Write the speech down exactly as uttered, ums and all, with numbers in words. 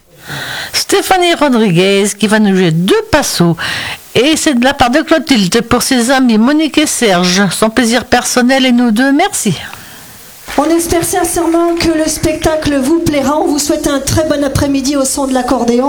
Stéphanie Rodriguez qui va nous jouer deux passos. Et c'est de la part de Clotilde pour ses amis Monique et Serge. Son plaisir personnel et nous deux, merci. On espère sincèrement que le spectacle vous plaira. On vous souhaite un très bon après-midi au son de l'accordéon.